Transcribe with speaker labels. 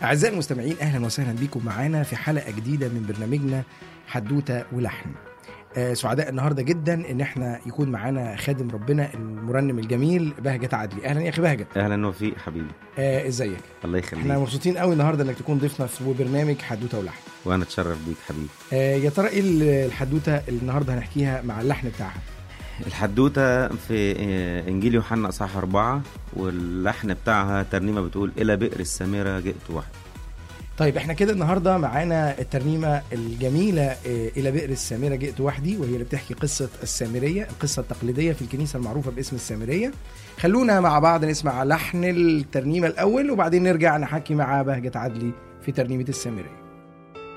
Speaker 1: أعزائي المستمعين، أهلا وسهلا بكم معانا في حلقة جديدة من برنامجنا حدوتة ولحن. سعداء النهاردة جدا إن احنا يكون معانا خادم ربنا المرنم الجميل بهجت عدلي. أهلا يا أخي بهجت.
Speaker 2: أهلا وفيق حبيبي.
Speaker 1: إزيك؟
Speaker 2: الله يخليك.
Speaker 1: احنا مبسوطين قوي النهاردة إنك تكون ضيفنا في برنامج حدوتة ولحن.
Speaker 2: وأنا أتشرف بيك حبيبي.
Speaker 1: يا ترى إيه الحدوتة اللي النهاردة هنحكيها مع اللحن بتاعها؟
Speaker 2: الحدوتة في إنجيل يوحنا أصحاح 4، واللحن بتاعها ترنيمة بتقول إلى بئر السامرة جئت وحدي.
Speaker 1: طيب احنا كده النهاردة معانا الترنيمة الجميلة إلى بئر السامرة جئت وحدي، وهي اللي بتحكي قصة السامرية، القصة التقليدية في الكنيسة المعروفة باسم السامرية. خلونا مع بعض نسمع لحن الترنيمة الأول، وبعدين نرجع نحكي مع بهجت عدلي في ترنيمة السامرية.